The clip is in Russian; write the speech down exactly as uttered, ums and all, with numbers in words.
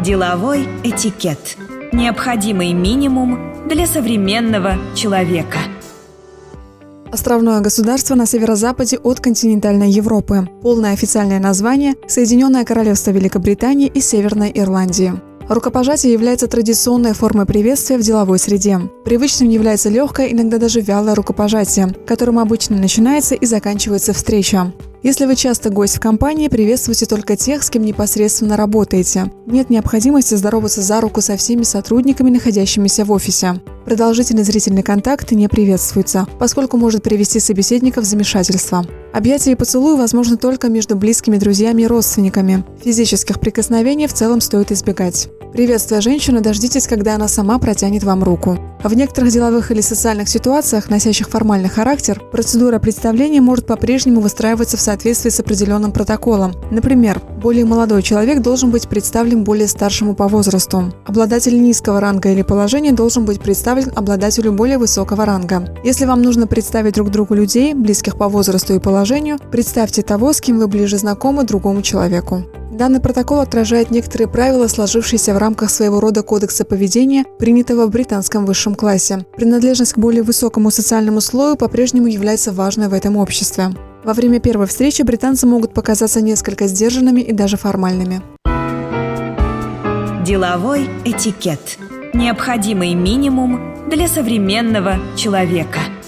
Деловой этикет. Необходимый минимум для современного человека. Островное государство на северо-западе от континентальной Европы. Полное официальное название – Соединенное Королевство Великобритании и Северной Ирландии. Рукопожатие является традиционной формой приветствия в деловой среде. Привычным является легкое, иногда даже вялое рукопожатие, которым обычно начинается и заканчивается встреча. Если вы часто гость в компании, приветствуйте только тех, с кем непосредственно работаете. Нет необходимости здороваться за руку со всеми сотрудниками, находящимися в офисе. Продолжительный зрительный контакт не приветствуется, поскольку может привести собеседника в замешательство. Объятия и поцелуи возможны только между близкими друзьями и родственниками. Физических прикосновений в целом стоит избегать. Приветствуя женщину, дождитесь, когда она сама протянет вам руку. В некоторых деловых или социальных ситуациях, носящих формальный характер, процедура представления может по-прежнему выстраиваться в соответствии с определенным протоколом. Например, более молодой человек должен быть представлен более старшему по возрасту. Обладатель низкого ранга или положения должен быть представлен обладателю более высокого ранга. Если вам нужно представить друг другу людей, близких по возрасту и положению, представьте того, с кем вы ближе знакомы другому человеку. Данный протокол отражает некоторые правила, сложившиеся в рамках своего рода кодекса поведения, принятого в британском высшем классе. Принадлежность к более высокому социальному слою по-прежнему является важной в этом обществе. Во время первой встречи британцы могут показаться несколько сдержанными и даже формальными. Деловой этикет. Необходимый минимум для современного человека.